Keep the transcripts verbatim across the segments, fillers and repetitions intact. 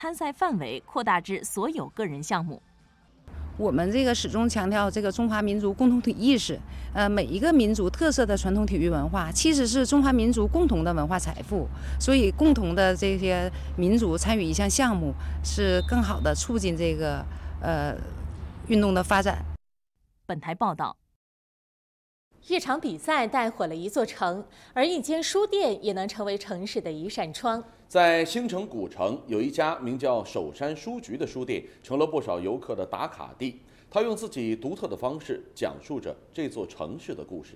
参赛范围扩大至所有个人项目。 我们这个始终强调这个中华民族共同体意识，呃，每一个民族特色的传统体育文化，其实是中华民族共同的文化财富。所以，共同的这些民族参与一项项目，是更好的促进这个呃运动的发展。 本台报道。 一场比赛带火了一座城，而一间书店也能成为城市的一扇窗。 在兴城古城，有一家名叫首山书局的书店，成了不少游客的打卡地。他用自己独特的方式讲述着这座城市的故事。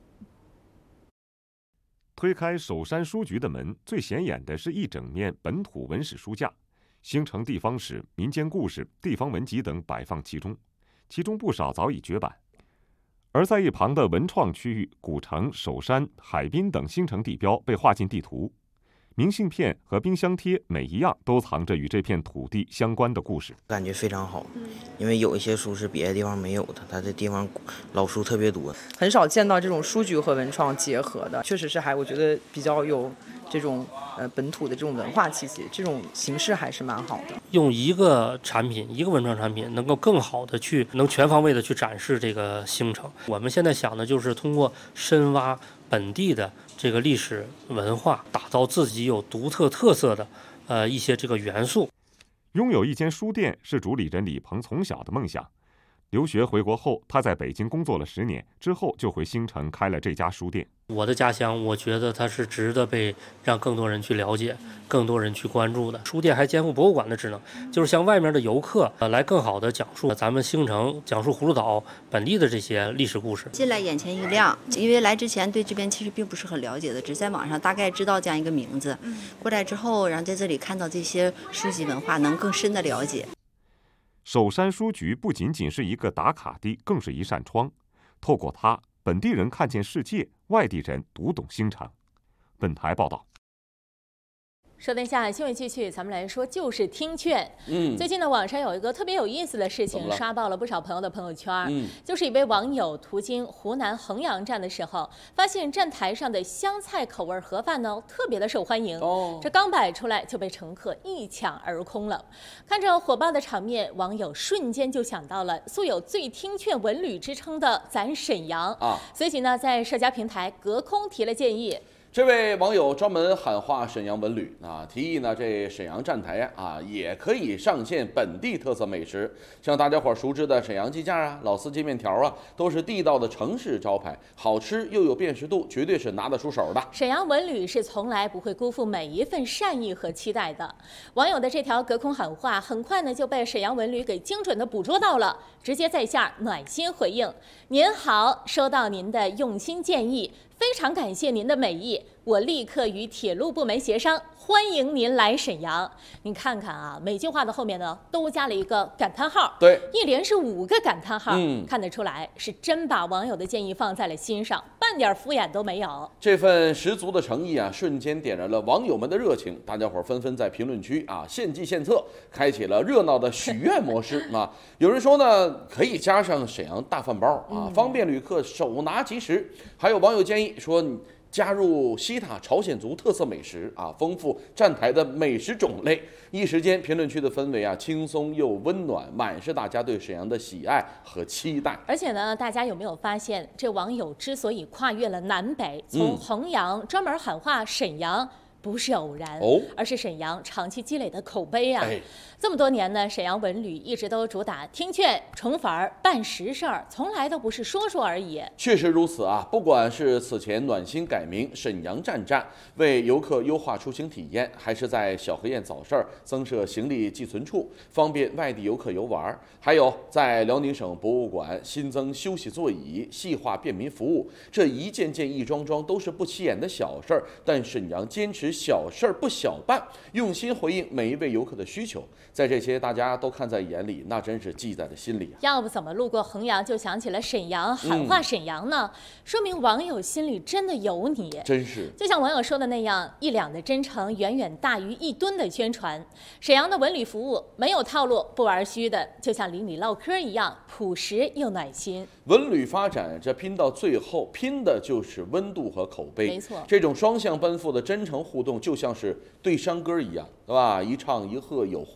推开首山书局的门，最显眼的是一整面本土文史书架，兴城地方史、民间故事、地方文集等摆放其中，其中不少早已绝版。而在一旁的文创区域，古城、首山、海滨等兴城地标被划进地图，明信片和冰箱贴每一样都藏着与这片土地相关的故事， 感觉非常好。因为有一些书是别的地方没有的，它这地方老书特别多， 很少见到这种书局和文创结合的，确实是还我觉得比较有这种呃本土的这种文化气息，这种形式还是蛮好的。 用一个产品，一个文创产品，能够更好的去，能全方位的去展示这个兴城。我们现在想的就是通过深挖本地的这个历史文化，打造自己有独特特色的呃一些这个元素。 拥有一间书店是主理人李鹏从小的梦想。留学回国后，他在北京工作了十年，之后就回兴城开了这家书店。 我的家乡，我觉得它是值得被让更多人去了解、更多人去关注的。书店还肩负博物馆的职能，就是向外面的游客呃来更好的讲述咱们兴城、讲述葫芦岛本地的这些历史故事。 进来眼前一亮，因为来之前对这边其实并不是很了解的，只在网上大概知道这样一个名字。过来之后，然后在这里看到这些书籍文化，能更深的了解。 首山书局不仅仅是一个打卡地，更是一扇窗。透过它，本地人看见世界，外地人读懂兴城。本台报道。 说等一下，新闻继续，咱们来说就是听劝。 嗯， 最近呢，网上有一个特别有意思的事情，刷爆了不少朋友的朋友圈。 嗯， 就是一位网友途经湖南衡阳站的时候，发现站台上的湘菜口味盒饭呢特别的受欢迎。 哦， 这刚摆出来就被乘客一抢而空了。看着火爆的场面，网友瞬间就想到了素有最听劝文旅之称的咱沈阳啊， 随即呢，在社交平台隔空提了建议。 这位网友专门喊话沈阳文旅啊，提议呢，这沈阳站台啊也可以上线本地特色美食，像大家伙熟知的沈阳鸡架啊、老司机面条啊，都是地道的城市招牌，好吃又有辨识度，绝对是拿得出手的。 沈阳文旅是从来不会辜负每一份善意和期待的。网友的这条隔空喊话，很快呢就被沈阳文旅给精准的捕捉到了，直接在下暖心回应：您好，收到您的用心建议。非常感谢您的美意，我立刻与铁路部门协商，欢迎您来沈阳。您看看啊，每句话的后面呢都加了一个感叹号， 对， 一连是五个感叹号， 嗯， 看得出来是真把网友的建议放在了心上，半点敷衍都没有。 这份十足的诚意啊，瞬间点燃了网友们的热情，大家伙纷纷在评论区啊献计献策，开启了热闹的许愿模式啊。有人说呢，可以加上沈阳大饭包啊，方便旅客手拿即食。还有网友建议说，你加入西塔朝鲜族特色美食啊，丰富站台的美食种类。一时间，评论区的氛围啊，轻松又温暖，满是大家对沈阳的喜爱和期待。 而且呢，大家有没有发现，这网友之所以跨越了南北，从衡阳专门喊话沈阳，不是偶然， 哦， 而是沈阳长期积累的口碑啊。 哎， 这么多年呢，沈阳文旅一直都主打听劝、宠粉儿、办实事儿，从来都不是说说而已。 确实如此啊！不管是此前暖心改名沈阳站站，为游客优化出行体验，还是在小河堰早市增设行李寄存处，方便外地游客游玩，还有在辽宁省博物馆新增休息座椅，细化便民服务，这一件件一桩桩都是不起眼的小事儿，但沈阳坚持小事儿不小办，用心回应每一位游客的需求。在这些大家都看在眼里，那真是记在了心里啊！ 要不怎么路过衡阳就想起了沈阳，喊话沈阳呢？嗯、说明网友心里真的有你， 真是。 就像网友说的那样，一两的真诚远远大于一吨的宣传。沈阳的文旅服务没有套路，不玩虚的，就像邻里唠嗑一样，朴实又暖心。 文旅发展，这拼到最后，拼的就是温度和口碑。 没错， 这种双向奔赴的真诚互动，就像是对山歌一样，对吧？一唱一和有互